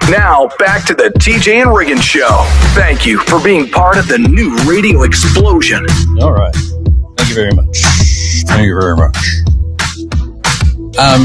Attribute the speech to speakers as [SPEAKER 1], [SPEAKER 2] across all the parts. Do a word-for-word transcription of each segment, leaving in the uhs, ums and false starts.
[SPEAKER 1] Now, back to the T J and Riggins Show. Thank you for being part of the new radio explosion.
[SPEAKER 2] All right. Thank you very much. Thank you very much. Um,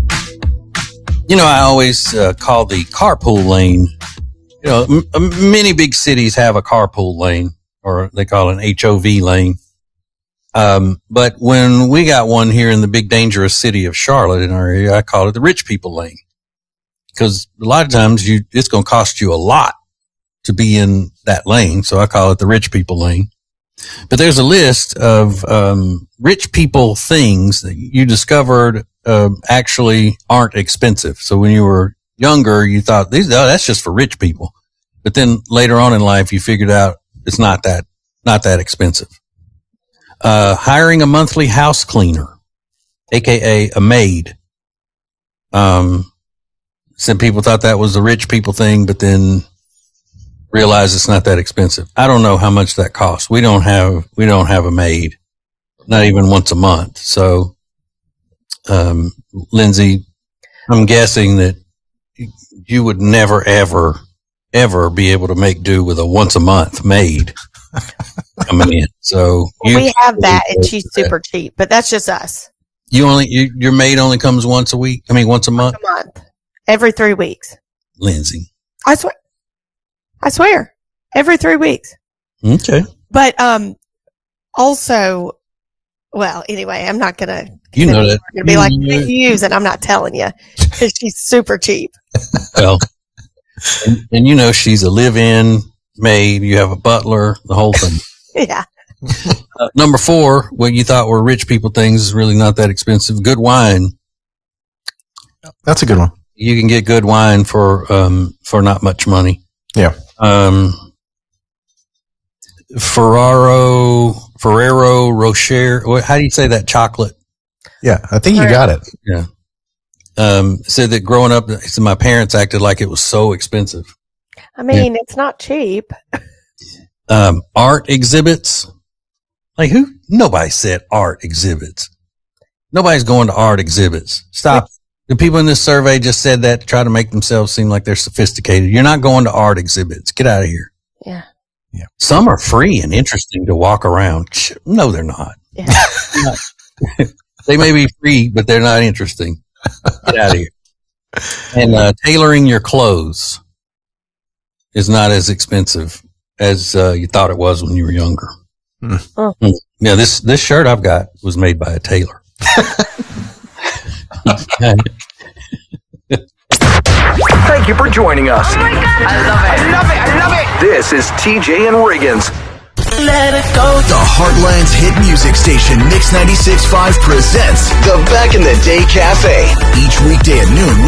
[SPEAKER 2] you know, I always uh, call the carpool lane, you know, m- many big cities have a carpool lane, or they call it an H O V lane. Um, but when we got one here in the big dangerous city of Charlotte in our area, I call it the rich people lane. Because a lot of times you, it's going to cost you a lot to be in that lane. So I call it the rich people lane. But there's a list of, um, rich people things that you discovered, uh, actually aren't expensive. So when you were younger, you thought these, oh, that's just for rich people. But then later on in life, you figured out it's not that, not that expensive. Uh, hiring a monthly house cleaner, A K A a maid. Um, some people thought that was the rich people thing, but then realized it's not that expensive. I don't know how much that costs. We don't have, we don't have a maid, not even once a month. So, um, Lindsay, I'm guessing that you would never, ever, ever be able to make do with a once a month maid coming in. So
[SPEAKER 3] well, we have that, and she's super that. cheap, but that's just us.
[SPEAKER 2] You only you, your maid only comes once a week. I mean, once a month.
[SPEAKER 3] Once a month, every three weeks.
[SPEAKER 2] Lindsay,
[SPEAKER 3] I swear, I swear, every three weeks.
[SPEAKER 2] Okay,
[SPEAKER 3] but um, also, well, anyway, I'm not gonna.
[SPEAKER 2] You know that
[SPEAKER 3] you're gonna be like you use it. I'm not telling you because she's super cheap.
[SPEAKER 2] Well, and, and you know she's a live-in maid. You have a butler, the whole thing.
[SPEAKER 3] Yeah.
[SPEAKER 2] Uh, number four, what you thought were rich people things is really not that expensive. Good wine.
[SPEAKER 4] That's a good one.
[SPEAKER 2] You can get good wine for, um, for not much money.
[SPEAKER 4] Yeah.
[SPEAKER 2] Um, Ferraro, Ferrero Rocher. How do you say that chocolate?
[SPEAKER 4] Yeah. I think you got it.
[SPEAKER 2] Yeah. Um, said that growing up, said my parents acted like it was so expensive.
[SPEAKER 3] I mean, yeah. It's not cheap.
[SPEAKER 2] Um, art exhibits. Like who? Nobody said art exhibits. Nobody's going to art exhibits. Stop. The people in this survey just said that to try to make themselves seem like they're sophisticated. You're not going to art exhibits. Get out of here.
[SPEAKER 3] Yeah.
[SPEAKER 2] Yeah. Some are free and interesting to walk around. No, they're not.
[SPEAKER 3] Yeah.
[SPEAKER 2] They may be free, but they're not interesting. Get out of here. And, uh, tailoring your clothes is not as expensive as, uh, you thought it was when you were younger.
[SPEAKER 4] Hmm.
[SPEAKER 3] Oh.
[SPEAKER 2] Yeah, this, this shirt I've got was made by a tailor.
[SPEAKER 1] Thank you for joining us.
[SPEAKER 5] Oh my God. I love it.
[SPEAKER 1] I love it. I love it. This is T J and Riggins.
[SPEAKER 6] Let it go. The Heartland's hit music station, Mix ninety-six point five presents the Back in the Day Cafe. Each weekday at noon.